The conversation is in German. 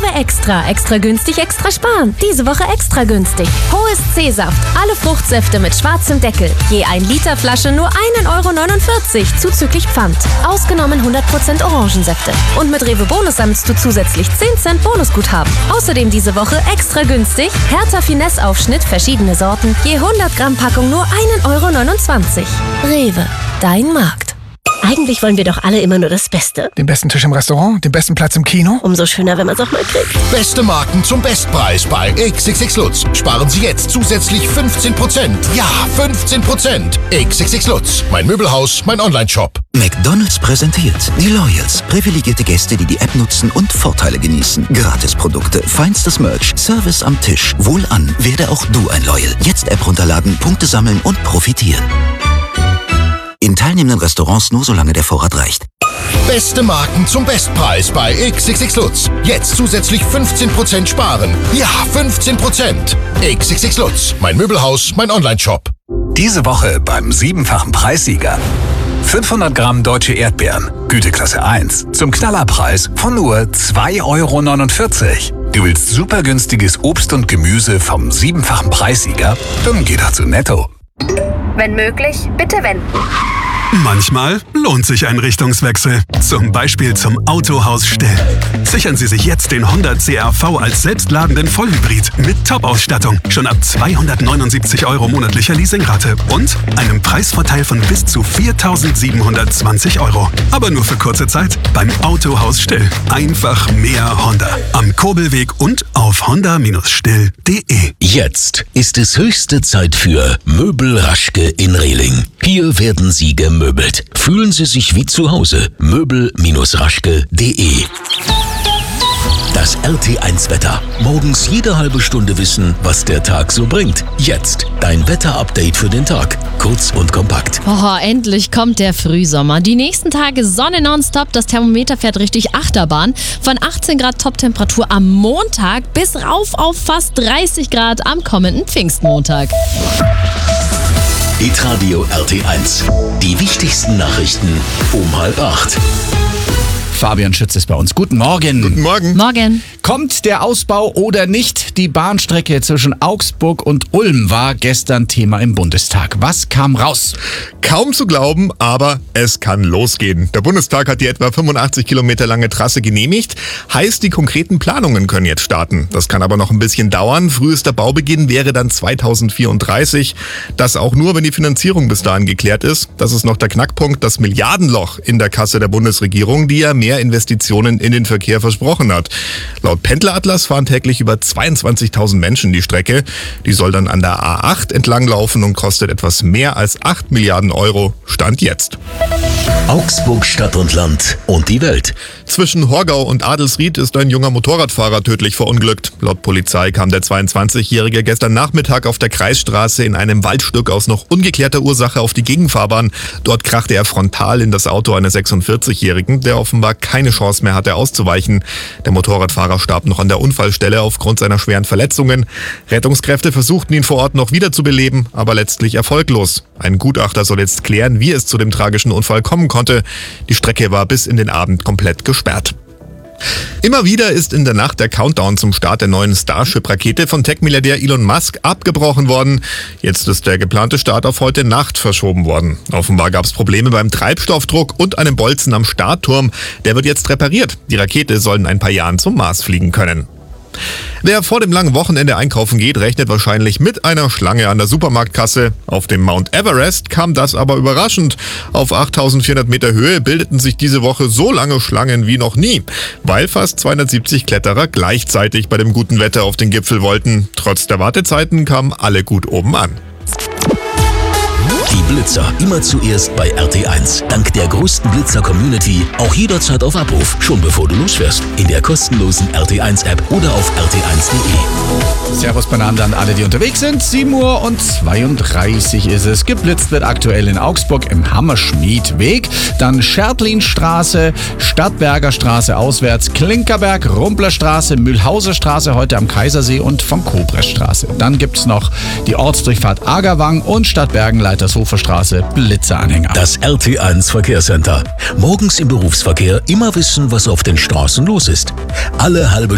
Extra. Extra günstig, extra sparen. Diese Woche extra günstig. Hohes C-Saft. Alle Fruchtsäfte mit schwarzem Deckel. Je 1 Liter Flasche nur 1,49 € zuzüglich Pfand. Ausgenommen 100% Orangensäfte. Und mit Rewe Bonus sammelst du zusätzlich 10 Cent Bonusguthaben. Außerdem diese Woche extra günstig. Hertha Finesse Aufschnitt, verschiedene Sorten. Je 100 Gramm Packung nur 1,29 €. Rewe, dein Markt. Eigentlich wollen wir doch alle immer nur das Beste. Den besten Tisch im Restaurant, den besten Platz im Kino. Umso schöner, wenn man es auch mal kriegt. Beste Marken zum Bestpreis bei XXX Lutz. Sparen Sie jetzt zusätzlich 15%. Ja, 15%. XXX Lutz. Mein Möbelhaus, mein Onlineshop. McDonald's präsentiert die Loyals. Privilegierte Gäste, die die App nutzen und Vorteile genießen. Gratisprodukte, feinstes Merch, Service am Tisch. Wohlan, werde auch du ein Loyal. Jetzt App runterladen, Punkte sammeln und profitieren. In teilnehmenden Restaurants nur solange der Vorrat reicht. Beste Marken zum Bestpreis bei XXX Lutz. Jetzt zusätzlich 15% sparen. Ja, 15%. XXX Lutz. Mein Möbelhaus, mein Onlineshop. Diese Woche beim 7-fachen Preissieger. 500 Gramm deutsche Erdbeeren, Güteklasse 1, zum Knallerpreis von nur 2,49 €. Du willst super günstiges Obst und Gemüse vom 7-fachen Preissieger? Dann geh doch zu Netto. Wenn möglich, bitte wenden. Manchmal lohnt sich ein Richtungswechsel. Zum Beispiel zum Autohaus Still. Sichern Sie sich jetzt den Honda CR-V als selbstladenden Vollhybrid mit Top-Ausstattung. Schon ab 279 € monatlicher Leasingrate und einem Preisvorteil von bis zu 4.720 €. Aber nur für kurze Zeit beim Autohaus Still. Einfach mehr Honda. Am Kurbelweg und auf honda-still.de. Jetzt ist es höchste Zeit für Möbel Raschke in Rehling. Hier werden Sie gemöbelt. Fühlen Sie sich wie zu Hause. Möbel-raschke.de. Das RT1-Wetter. Morgens jede halbe Stunde wissen, was der Tag so bringt. Jetzt dein Wetter-Update für den Tag. Kurz und kompakt. Oh, endlich kommt der Frühsommer. Die nächsten Tage Sonne nonstop. Das Thermometer fährt richtig Achterbahn. Von 18 Grad Toptemperatur am Montag bis rauf auf fast 30 Grad am kommenden Pfingstmontag. Hitradio RT1. Die wichtigsten Nachrichten um 7:30. Fabian Schütz ist bei uns. Guten Morgen. Guten Morgen. Morgen. Kommt der Ausbau oder nicht? Die Bahnstrecke zwischen Augsburg und Ulm war gestern Thema im Bundestag. Was kam raus? Kaum zu glauben, aber es kann losgehen. Der Bundestag hat die etwa 85 Kilometer lange Trasse genehmigt. Heißt, die konkreten Planungen können jetzt starten. Das kann aber noch ein bisschen dauern. Frühester Baubeginn wäre dann 2034. Das auch nur, wenn die Finanzierung bis dahin geklärt ist. Das ist noch der Knackpunkt, das Milliardenloch in der Kasse der Bundesregierung, die ja mehr Investitionen in den Verkehr versprochen hat. Laut Pendleratlas fahren täglich über 22.000 Menschen die Strecke. Die soll dann an der A8 entlanglaufen und kostet etwas mehr als 8 Milliarden Euro. Stand jetzt. Augsburg Stadt und Land und die Welt. Zwischen Horgau und Adelsried ist ein junger Motorradfahrer tödlich verunglückt. Laut Polizei kam der 22-Jährige gestern Nachmittag auf der Kreisstraße in einem Waldstück aus noch ungeklärter Ursache auf die Gegenfahrbahn. Dort krachte er frontal in das Auto eines 46-Jährigen, der offenbar keine Chance mehr hatte auszuweichen. Der Motorradfahrer starb noch an der Unfallstelle aufgrund seiner schweren Verletzungen. Rettungskräfte versuchten ihn vor Ort noch wiederzubeleben, aber letztlich erfolglos. Ein Gutachter soll jetzt klären, wie es zu dem tragischen Unfall kommen konnte. Die Strecke war bis in den Abend komplett gesperrt. Immer wieder ist in der Nacht der Countdown zum Start der neuen Starship-Rakete von Tech-Milliardär Elon Musk abgebrochen worden. Jetzt ist der geplante Start auf heute Nacht verschoben worden. Offenbar gab es Probleme beim Treibstoffdruck und einem Bolzen am Startturm. Der wird jetzt repariert. Die Rakete soll in ein paar Jahren zum Mars fliegen können. Wer vor dem langen Wochenende einkaufen geht, rechnet wahrscheinlich mit einer Schlange an der Supermarktkasse. Auf dem Mount Everest kam das aber überraschend. Auf 8.400 Meter Höhe bildeten sich diese Woche so lange Schlangen wie noch nie, weil fast 270 Kletterer gleichzeitig bei dem guten Wetter auf den Gipfel wollten. Trotz der Wartezeiten kamen alle gut oben an. Die Blitzer immer zuerst bei RT1. Dank der größten Blitzer-Community auch jederzeit auf Abruf, schon bevor du losfährst. In der kostenlosen RT1-App oder auf rt1.de. Servus beieinander an alle, die unterwegs sind. 7:32 ist es. Geblitzt wird aktuell in Augsburg im Hammerschmiedweg. Dann Schertlinstraße, Stadtberger Straße auswärts, Klinkerberg, Rumplerstraße, Mühlhauser Straße heute am Kaisersee und von Kobreststraße. Dann gibt's noch die Ortsdurchfahrt Agerwang und Stadtbergen Leitershofer Straße, Blitzeranhänger. Das RT1 Verkehrscenter. Morgens im Berufsverkehr immer wissen, was auf den Straßen los ist. Alle halbe